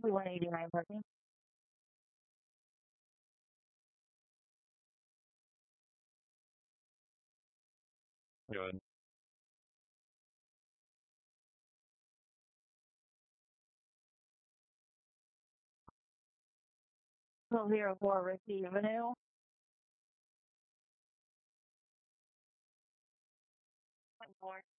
Highway 189 parking. Good. 1204 Ricky Avenue. Point 4.